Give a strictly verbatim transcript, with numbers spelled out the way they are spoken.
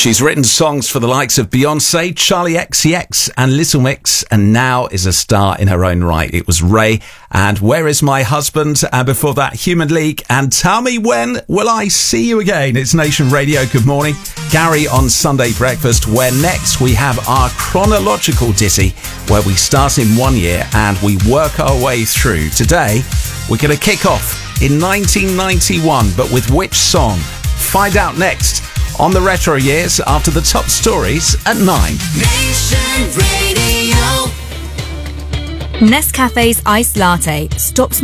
She's written songs for the likes of Beyonce, Charlie X C X and Little Mix, and now is a star in her own right. It was Ray and Where Is My Husband? And before that, Human League and Tell Me When Will I See You Again? It's Nation Radio. Good morning. Gary on Sunday Breakfast, where next we have our chronological ditty, where we start in one year and we work our way through. Today, we're going to kick off in nineteen ninety-one, but with which song? Find out next on the Retro Years after the top stories at nine. Nation Radio. Nescafe's iced latte stops